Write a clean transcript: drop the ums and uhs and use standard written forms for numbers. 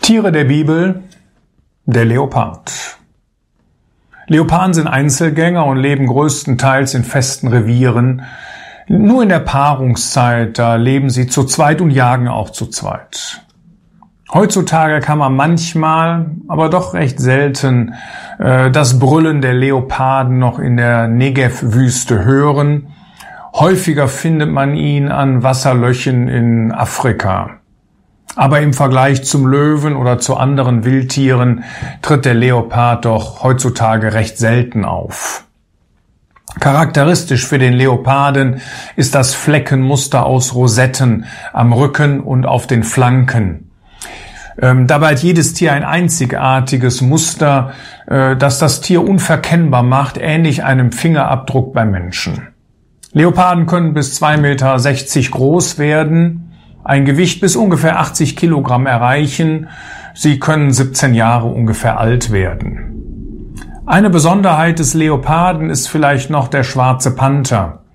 Tiere der Bibel, der Leopard. Leoparden sind Einzelgänger und leben größtenteils in festen Revieren. Nur in der Paarungszeit, da leben sie zu zweit und jagen auch zu zweit. Heutzutage kann man manchmal, aber doch recht selten, das Brüllen der Leoparden noch in der Negev-Wüste hören. Häufiger findet man ihn an Wasserlöchen in Afrika. Aber im Vergleich zum Löwen oder zu anderen Wildtieren tritt der Leopard doch heutzutage recht selten auf. Charakteristisch für den Leoparden ist das Fleckenmuster aus Rosetten am Rücken und auf den Flanken. Dabei hat jedes Tier ein einzigartiges Muster, das das Tier unverkennbar macht, ähnlich einem Fingerabdruck beim Menschen. Leoparden können bis 2,60 Meter groß werden, ein Gewicht bis ungefähr 80 Kilogramm erreichen. Sie können 17 Jahre ungefähr alt werden. Eine Besonderheit des Leoparden ist vielleicht noch der schwarze Panther.